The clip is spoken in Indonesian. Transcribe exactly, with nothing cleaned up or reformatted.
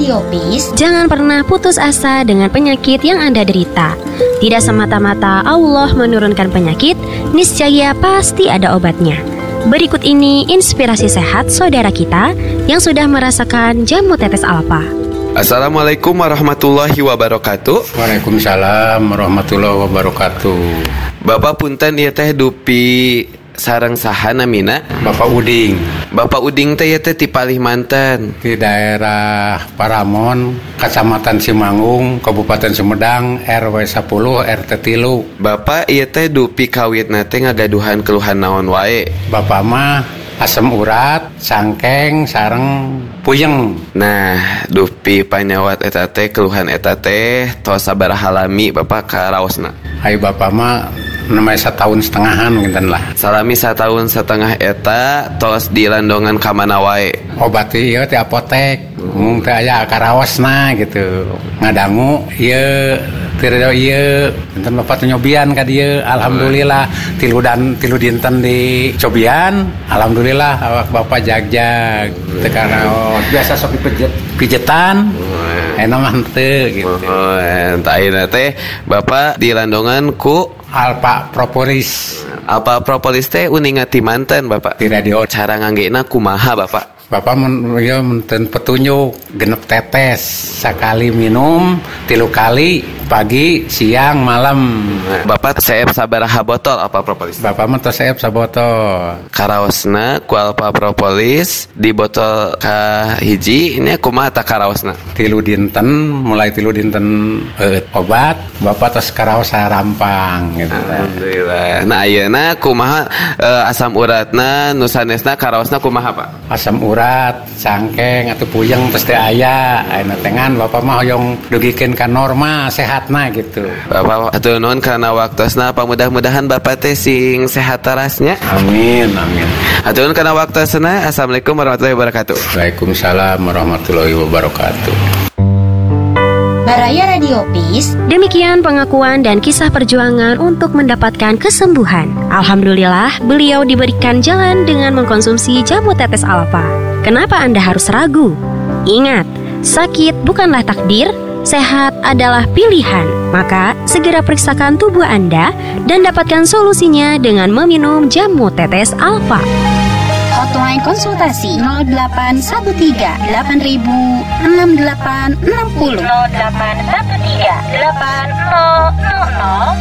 Radio Peace, jangan pernah putus asa dengan penyakit yang Anda derita. Tidak semata-mata Allah menurunkan penyakit, niscaya pasti ada obatnya. Berikut ini inspirasi sehat saudara kita yang sudah merasakan jamu tetes alfa. Assalamualaikum warahmatullahi wabarakatuh. Waalaikumsalam warahmatullahi wabarakatuh. Bapak punten ieu teh dupi sareng saha namina? Bapak Uding. Bapak Uding teh ieu teh ti Palimanten, Di daerah Paramon, Kecamatan Simangung, Kabupaten Sumedang, R W sepuluh R T tilu. Bapak ieu teh dupi kawitna teh ngagaduhan keluhan naon wae? Bapak mah asam urat, cangkeng, sareng puyeng. Nah, dupi panyawat eta teh keluhan eta teh tos sabaraha lami Bapak karaosna? Hai Bapak mah namanya setahun setengahan gitu lah. Salami satahun setengah eta tos dilandongan ka mana wae? Obat ieu ti apotek, mung teh aya karaosna gitu. Ngadangu ieu tirdo ieu, enten Bapak teh nyobian ka dieu. Alhamdulillah tilu dan tilu dinten di cobian. Alhamdulillah awak Bapak jag-jag. Teu karaos biasa sok dipijet pijetan. Enak mah teu gitu. Oh, entah ayeuna teh Bapak dilandongan ku Alpha Propolis. Alpha Propolis teh uninga ti manten Bapak. Di radio. Cara nganggena kumaha Bapak? Bapak men, ya, menten petunjuk genep tetes sekali minum tilu kali pagi siang malam. Bapak seep sabaraha botol Alpha Propolis? Bapak mah tos seep sabotol. Karaosna ku Alpha Propolis di botol ka hiji ini kumaha ta karaosna? Tilu dinten mulai tilu dinten eh, obat Bapak tos karaos sarampang gitu. Alhamdulillah. Nah ayeuna kumaha eh, asam uratna nu sanesna karaosna kumaha Pak? Asam urat, cangkeng atau puyeng pasti aya. Ayeuna tengan Bapak mah hoyong dugikeun ka norma sehatna gitu. Bapak atur nuhun kana waktosna, mudah-mudahan Bapak teh sing sehat tarasnya. Amin amin. Atur nuhun kana waktosna. Assalamualaikum warahmatullahi wabarakatuh. Waalaikumsalam warahmatullahi wabarakatuh. Baraya Radio Peace. Demikian pengakuan dan kisah perjuangan untuk mendapatkan kesembuhan. Alhamdulillah, beliau diberikan jalan dengan mengkonsumsi jamu tetes alfa. Kenapa Anda harus ragu? Ingat, sakit bukanlah takdir, sehat adalah pilihan. Maka, segera periksakan tubuh Anda dan dapatkan solusinya dengan meminum jamu tetes alfa. Hotline konsultasi nol delapan satu tiga delapan ribu enam delapan enam nol. nol delapan satu tiga delapan nol nol nol